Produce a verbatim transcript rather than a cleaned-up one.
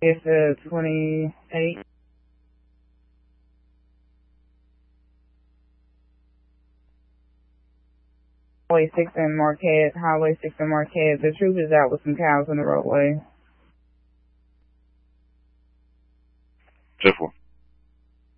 It's uh, twenty-eight. Highway six in Marquette. Highway six in Marquette. The troop is out with some cows in the roadway. ten four.